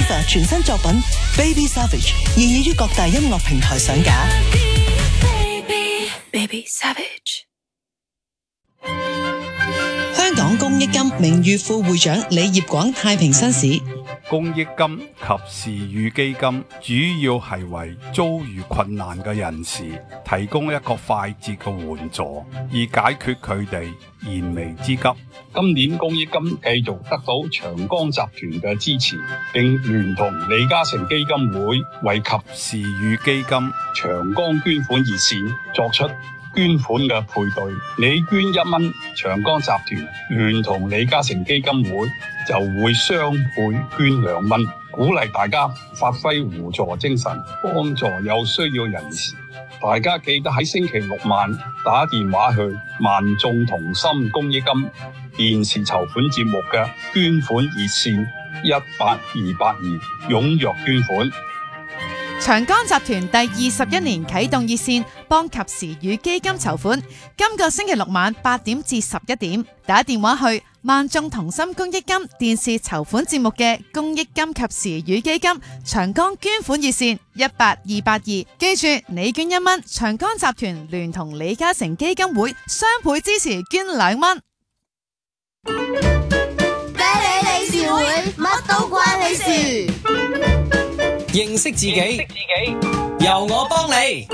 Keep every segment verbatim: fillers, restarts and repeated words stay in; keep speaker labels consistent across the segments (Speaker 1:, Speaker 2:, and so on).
Speaker 1: Diva 全新作品 Baby Savage 現已於各大音樂平台上架。Baby, Baby Savage。香港公益金名譽副會長李業廣太平紳士。
Speaker 2: 公益金及時雨基金主要係為遭遇困難嘅人士提供一個快捷嘅援助，以解決佢哋燃眉之急。
Speaker 3: 今年公益金繼續得到長江集團嘅支持，並聯同李嘉誠基金會為及時雨基金長江捐款熱線作出捐款嘅配對，你捐一蚊，長江集團聯同李嘉誠基金會就會雙倍捐兩蚊，鼓勵大家發揮互助精神，幫助有需要人士。大家記得喺星期六晚打電話去萬眾同心公益金電視籌款節目嘅捐款熱線一八二八二，踴躍捐款。
Speaker 4: 長江集團第二十一年啟動熱線，幫及時雨基金籌款。今個星期六晚八點至十一點，打電話去萬眾同心公益金電視籌款節目嘅公益金及時雨基金長江捐款熱線一八二八二。記住，你捐一蚊，長江集團聯同李嘉誠基金會雙倍支持捐兩蚊。
Speaker 5: 啤梨理事會，乜都關你事。
Speaker 6: 認識自己，認識自己，由我幫你。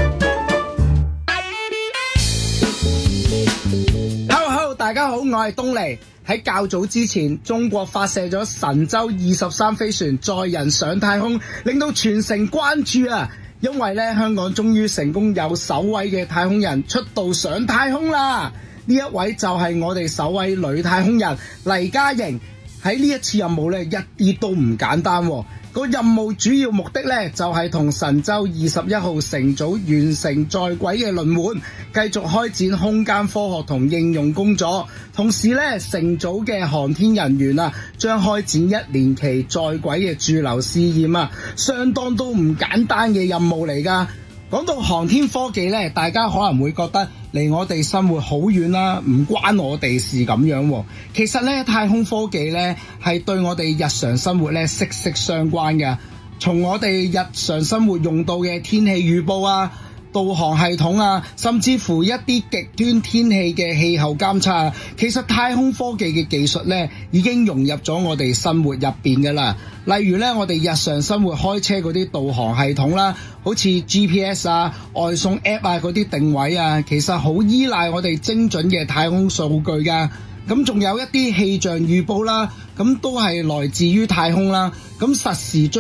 Speaker 7: Hello Hello，大家好，我係東尼。喺較早之前，中國發射咗神舟二十三飛船載人上太空，令到全城關注啊！因為咧，香港終於成功有首位嘅太空人出道上太空啦！呢一位就係我哋首位女太空人黎嘉瑩。喺呢一次任務咧，一啲都唔簡單喎。個任務主要目的咧，就係同神舟二十一號乘組完成在軌嘅輪換，繼續開展空間科學同應用工作。同時咧，乘組嘅航天人員啊，將開展一年期在軌嘅駐留試驗啊，相當都唔簡單嘅任務嚟㗎。講到航天科技咧，大家可能會覺得離我哋生活好遠啦，唔關我哋事咁樣。其實咧，太空科技咧係對我哋日常生活咧息息相關嘅。從我哋日常生活用到嘅天氣預報啊、導航系統啊，甚至乎一啲極端天氣嘅氣候監測啊，其實太空科技嘅技術咧已經融入咗我哋生活入邊噶啦。例如咧，我哋日常生活開車嗰啲導航系統啦，好似 G P S 啊、外送 App 啊嗰啲定位啊，其實好依賴我哋精準嘅太空數據噶。咁仲有一啲氣象預報啦，咁都係來自於太空啦。咁實時追